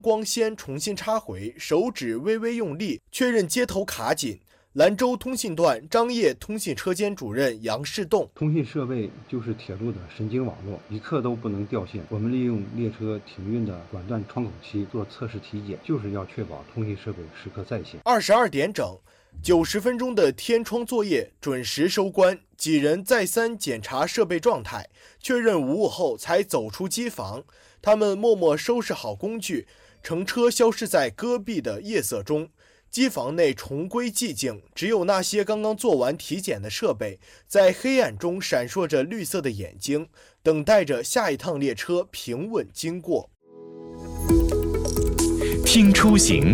光纤重新插回，手指微微用力，确认接头卡紧。兰州通信段张掖通信车间主任杨世栋： 通信设备就是铁路的神经网络，一刻都不能掉线。我们利用列车停运的管段窗口期做测试体检，就是要确保通信设备时刻在线。 22点整，90分钟的天窗作业准时收官，几人再三检查设备状态，确认无误后才走出机房。他们默默收拾好工具，乘车消失在戈壁的夜色中。机房内重归寂静，只有那些刚刚做完体检的设备在黑暗中闪烁着绿色的眼睛，等待着下一趟列车平稳经过。 听出行。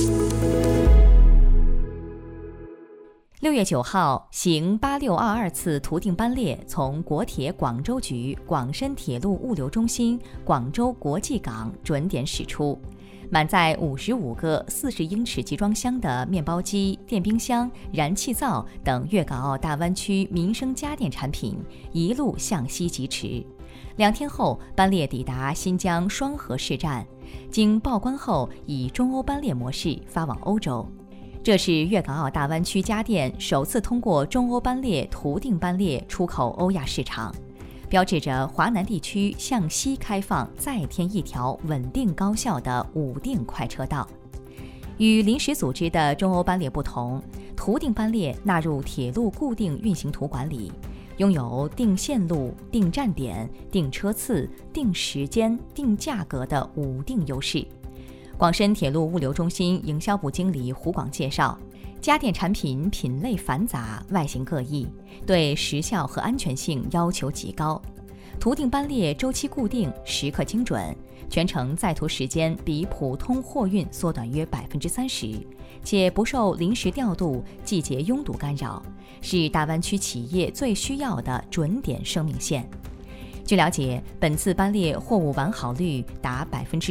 6月9号，行8622次图定班列从国铁广州局广深铁路物流中心广州国际港准点驶出。满载55个40英尺集装箱的面包机、电冰箱、燃气灶等粤港澳大湾区民生家电产品一路向西疾驰。2天后，班列抵达新疆双河市站，经报关后以中欧班列模式发往欧洲。这是粤港澳大湾区家电首次通过中欧班列图定班列出口欧亚市场，标志着华南地区向西开放再添一条稳定高效的5定快车道。与临时组织的中欧班列不同，图定班列纳入铁路固定运行图管理，拥有定线路、定站点、定车次、定时间、定价格的5定优势。广深铁路物流中心营销部经理胡广介绍，家电产品品类繁杂，外形各异，对时效和安全性要求极高。图定班列周期固定，时刻精准，全程在途时间比普通货运缩短约30%，且不受临时调度、季节拥堵干扰，是大湾区企业最需要的准点生命线。据了解，本次班列货物完好率达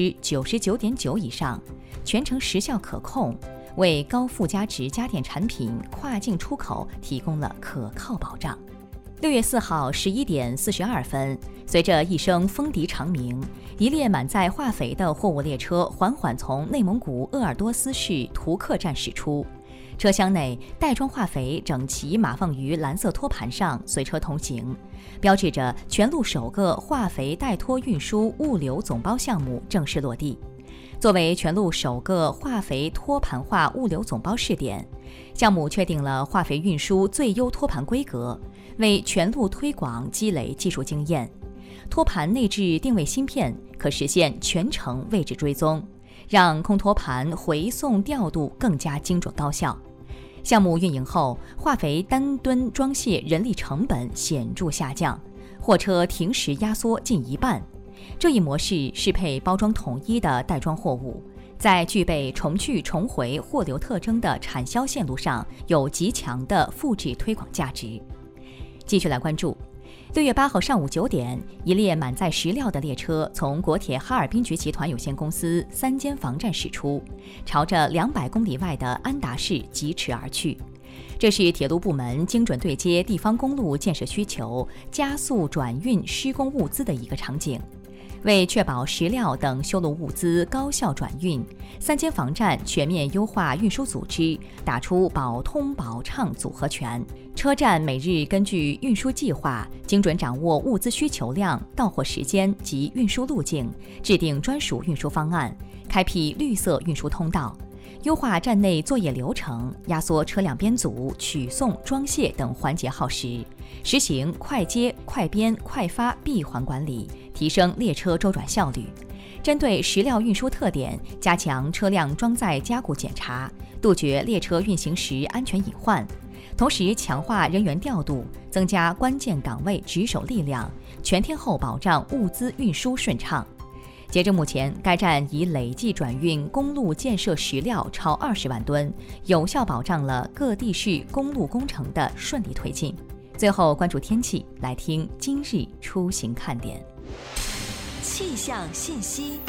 99.9%以上，全程时效可控，为高附加值家电产品跨境出口提供了可靠保障。6月4号11点42分，随着一声风笛长鸣，一列满载化肥的货物列车缓缓从内蒙古鄂尔多斯市图克站驶出。车厢内袋装化肥整齐码放于蓝色托盘上，随车同行，标志着全路首个化肥代托运输物流总包项目正式落地。作为全路首个化肥托盘化物流总包试点，项目确定了化肥运输最优托盘规格，为全路推广积累技术经验。托盘内置定位芯片，可实现全程位置追踪，让空托盘回送调度更加精准高效。项目运营后，化肥单吨装卸人力成本显著下降，货车停时压缩近1半。这一模式适配包装统一的袋装货物，在具备重去重回货流特征的产销线路上有极强的复制推广价值。继续来关注6月8号上午9点，一列满载食料的列车从国铁哈尔滨局集团有限公司3间房站驶出，朝着200公里外的安达市疾驰而去。这是铁路部门精准对接地方公路建设需求，加速转运施工物资的一个场景。为确保食料等修路物资高效转运，3间房站全面优化运输组织，打出保通保畅组合拳。车站每日根据运输计划，精准掌握物资需求量、到货时间及运输路径，制定专属运输方案，开辟绿色运输通道，优化站内作业流程，压缩车辆编组、取送、装卸等环节耗时，实行快接、快编、快发闭环管理，提升列车周转效率。针对食料运输特点，加强车辆装载加固检查，杜绝列车运行时安全隐患。同时强化人员调度，增加关键岗位值守力量，全天候保障物资运输顺畅。截至目前，该站已累计转运公路建设食料超20万吨，有效保障了各地市公路工程的顺利推进。最后关注天气，来听今日出行看点。 气象信息。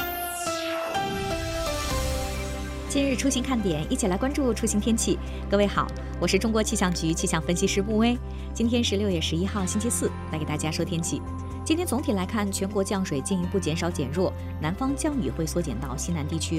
今日出行看点，一起来关注出行天气。各位好，我是中国气象局气象分析师穆威。今天是6月11号星期四，来给大家说天气。 今天总体来看，全国降水进一步减少减弱，南方降雨会缩减到西南地区